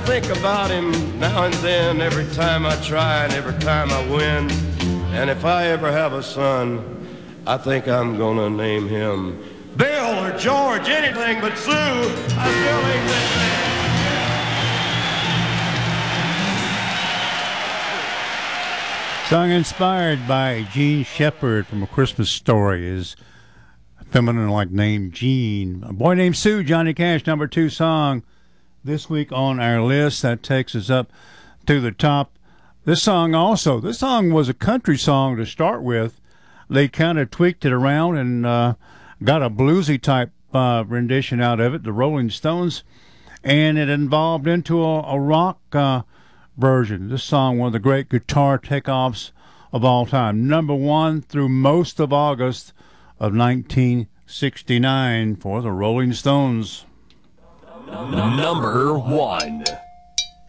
think about him now and then, every time I try and every time I win. And if I ever have a son, I think I'm gonna name him Bill or George, anything but Sue. I still ain't that man. Song inspired by Gene Shepard from A Christmas Story is feminine-like name Gene. A Boy Named Sue, Johnny Cash, number 2 song this week on our list. That takes us up to the top. This song was a country song to start with. They kind of tweaked it around and got a bluesy type rendition out of it, the Rolling Stones, and it evolved into a rock version. This song, one of the great guitar takeoffs of all time. Number 1 through most of August of 1969 for the Rolling Stones. Number 1.